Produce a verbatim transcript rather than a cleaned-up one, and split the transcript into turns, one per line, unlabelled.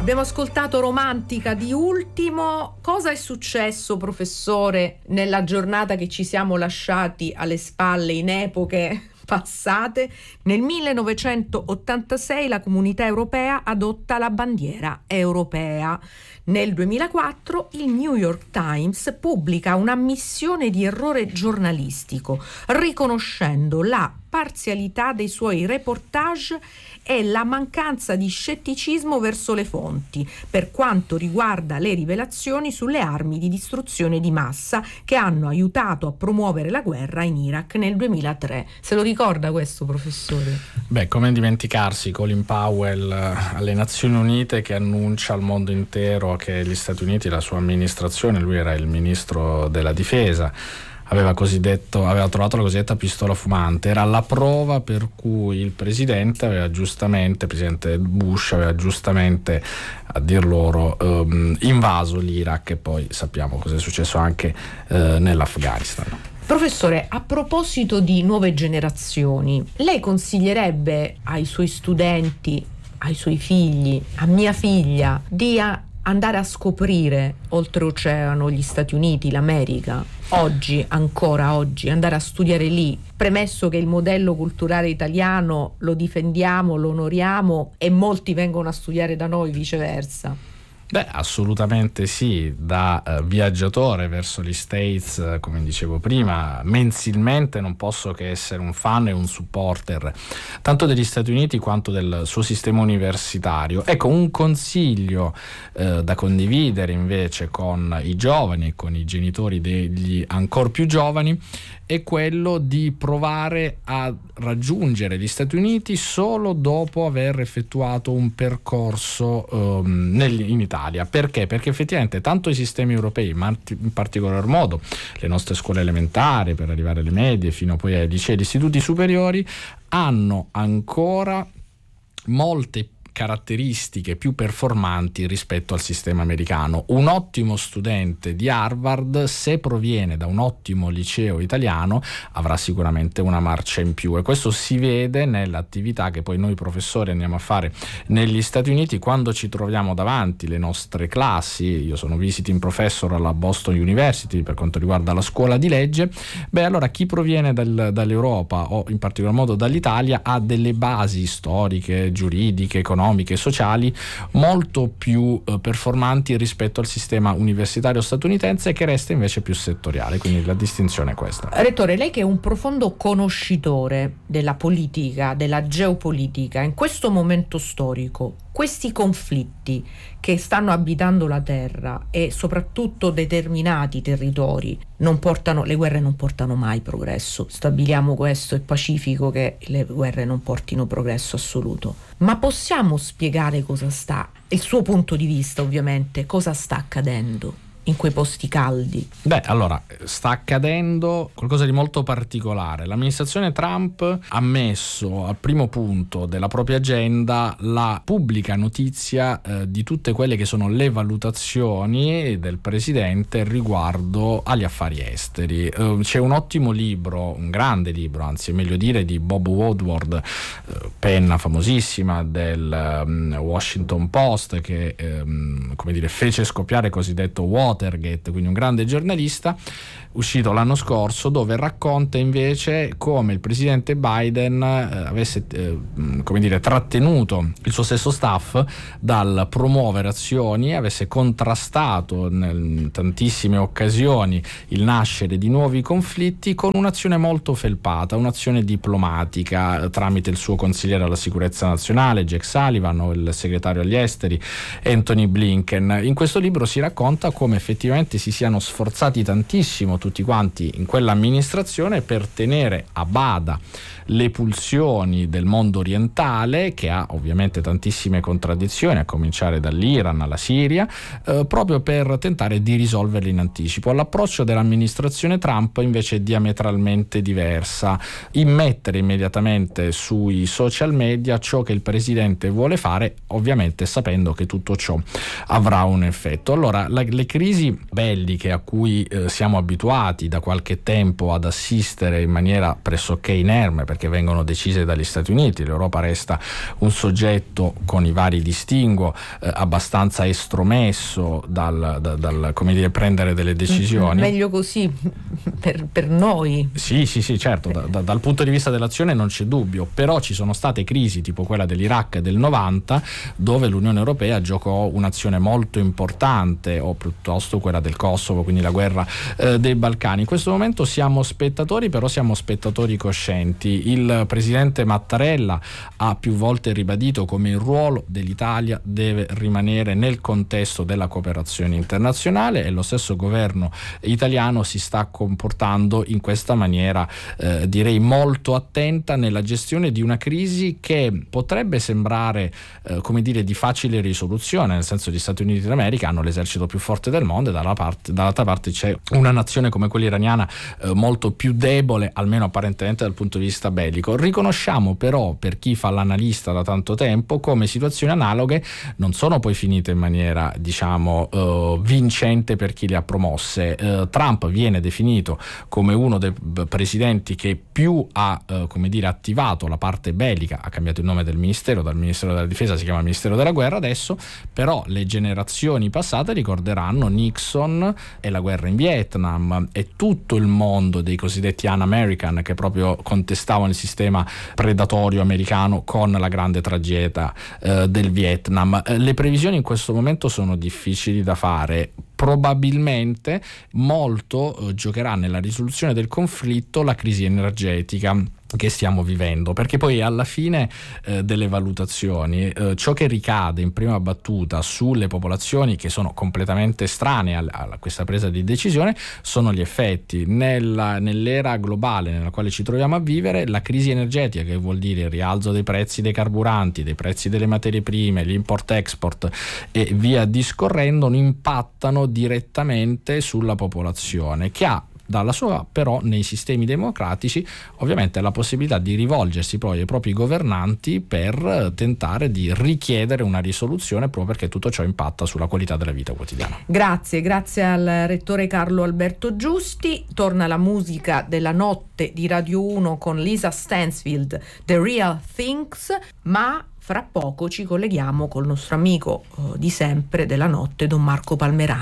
Abbiamo ascoltato Romantica di Ultimo. Cosa è successo, professore, nella giornata che ci siamo lasciati alle spalle in epoche passate? Nel millenovecentottantasei la Comunità Europea adotta la bandiera europea. Nel duemilaquattro il New York Times pubblica un'ammissione di errore giornalistico, riconoscendo la parzialità dei suoi reportage e la mancanza di scetticismo verso le fonti per quanto riguarda le rivelazioni sulle armi di distruzione di massa che hanno aiutato a promuovere la guerra in Iraq nel duemilatré. Se lo ricorda questo, professore?
Beh, come dimenticarsi Colin Powell alle Nazioni Unite che annuncia al mondo intero che gli Stati Uniti, la sua amministrazione, lui era il ministro della difesa, aveva cosiddetto, aveva trovato la cosiddetta pistola fumante. Era la prova per cui il presidente aveva giustamente, il presidente Bush aveva giustamente, a dir loro, um, invaso l'Iraq, e poi sappiamo cosa è successo anche uh, nell'Afghanistan.
Professore, a proposito di nuove generazioni, lei consiglierebbe ai suoi studenti, ai suoi figli, a mia figlia, di a andare a scoprire oltreoceano gli Stati Uniti, l'America, oggi, ancora oggi, andare a studiare lì, premesso che il modello culturale italiano lo difendiamo, lo onoriamo e molti vengono a studiare da noi, viceversa?
Beh, assolutamente sì. Da uh, viaggiatore verso gli States, uh, come dicevo prima, mensilmente non posso che essere un fan e un supporter tanto degli Stati Uniti quanto del suo sistema universitario. Ecco, un consiglio uh, da condividere invece con i giovani e con i genitori degli ancor più giovani è quello di provare a raggiungere gli Stati Uniti solo dopo aver effettuato un percorso um, nel, in Italia. Perché? Perché effettivamente tanto i sistemi europei, ma in particolar modo le nostre scuole elementari per arrivare alle medie fino poi ai licei e agli istituti superiori, hanno ancora molte caratteristiche più performanti rispetto al sistema americano. Un ottimo studente di Harvard, se proviene da un ottimo liceo italiano, avrà sicuramente una marcia in più, e questo si vede nell'attività che poi noi professori andiamo a fare negli Stati Uniti quando ci troviamo davanti le nostre classi. Io sono visiting professor alla Boston University per quanto riguarda la scuola di legge. Beh, allora chi proviene dal, dall'Europa o in particolar modo dall'Italia ha delle basi storiche, giuridiche, economiche, sociali molto più eh, performanti rispetto al sistema universitario statunitense, che resta invece più settoriale, quindi la distinzione è questa.
Rettore, lei che è un profondo conoscitore della politica, della geopolitica, in questo momento storico, questi conflitti che stanno abitando la terra e soprattutto determinati territori non portano, le guerre non portano mai progresso, stabiliamo questo, è pacifico che le guerre non portino progresso assoluto, ma possiamo spiegare cosa sta, il suo punto di vista ovviamente, cosa sta accadendo in quei posti caldi?
Beh, allora, sta accadendo qualcosa di molto particolare. L'amministrazione Trump ha messo al primo punto della propria agenda la pubblica notizia eh, di tutte quelle che sono le valutazioni del presidente riguardo agli affari esteri. Eh, c'è un ottimo libro, un grande libro, anzi è meglio dire, di Bob Woodward, eh, penna famosissima del um, Washington Post, che um, come dire, fece scoppiare il cosiddetto Watergate, quindi un grande giornalista, uscito l'anno scorso, dove racconta invece come il presidente Biden eh, avesse eh, come dire trattenuto il suo stesso staff dal promuovere azioni, avesse contrastato in tantissime occasioni il nascere di nuovi conflitti con un'azione molto felpata, un'azione diplomatica eh, tramite il suo consigliere alla sicurezza nazionale Jake Sullivan o il segretario agli esteri Anthony Blinken. In questo libro si racconta come effettivamente si siano sforzati tantissimo tutti quanti in quell'amministrazione per tenere a bada le pulsioni del mondo orientale, che ha ovviamente tantissime contraddizioni, a cominciare dall'Iran alla Siria, eh, proprio per tentare di risolverle in anticipo. L'approccio dell'amministrazione Trump invece è diametralmente diversa: immettere immediatamente sui social media ciò che il presidente vuole fare, ovviamente sapendo che tutto ciò avrà un effetto. Allora, la, le crisi crisi belliche a cui eh, siamo abituati da qualche tempo ad assistere in maniera pressoché inerme, perché vengono decise dagli Stati Uniti, l'Europa resta un soggetto con i vari distinguo eh, abbastanza estromesso dal, da, dal come dire, prendere delle decisioni.
Meglio così per, per noi.
Sì, sì, sì, certo, da, da, dal punto di vista dell'azione non c'è dubbio, però ci sono state crisi tipo quella dell'Iraq del novanta, dove l'Unione Europea giocò un'azione molto importante, o piuttosto quella del Kosovo, quindi la guerra eh, dei Balcani. In questo momento siamo spettatori, però siamo spettatori coscienti. Il presidente Mattarella ha più volte ribadito come il ruolo dell'Italia deve rimanere nel contesto della cooperazione internazionale, e lo stesso governo italiano si sta comportando in questa maniera eh, direi molto attenta nella gestione di una crisi che potrebbe sembrare eh, come dire di facile risoluzione, nel senso che gli Stati Uniti d'America hanno l'esercito più forte del mondo e dalla parte, dall'altra parte c'è una nazione come quella iraniana eh, molto più debole, almeno apparentemente dal punto di vista bellico. Riconosciamo però, per chi fa l'analista da tanto tempo, come situazioni analoghe non sono poi finite in maniera diciamo eh, vincente per chi le ha promosse. eh, Trump viene definito come uno dei presidenti che più ha eh, come dire attivato la parte bellica, ha cambiato il nome del ministero, dal Ministero della Difesa si chiama Ministero della Guerra adesso, però le generazioni passate ricorderanno Nixon e la guerra in Vietnam e tutto il mondo dei cosiddetti un-American che proprio contestavano il sistema predatorio americano con la grande tragedia eh, del Vietnam. Eh, le previsioni in questo momento sono difficili da fare. Probabilmente molto eh, giocherà nella risoluzione del conflitto la crisi energetica che stiamo vivendo, perché poi alla fine eh, delle valutazioni eh, ciò che ricade in prima battuta sulle popolazioni che sono completamente estranee a, a questa presa di decisione sono gli effetti. Nella, nell'era globale nella quale ci troviamo a vivere, la crisi energetica, che vuol dire il rialzo dei prezzi dei carburanti, dei prezzi delle materie prime, l'import-export e via discorrendo, impattano direttamente sulla popolazione, che ha dalla sua però nei sistemi democratici ovviamente la possibilità di rivolgersi poi ai propri governanti per tentare di richiedere una risoluzione, proprio perché tutto ciò impatta sulla qualità della vita quotidiana.
Grazie, grazie al rettore Carlo Alberto Giusti. Torna la musica della notte di Radio uno con Lisa Stansfield, The Real Things, ma fra poco ci colleghiamo col nostro amico eh, di sempre della notte, Don Marco Palmerani.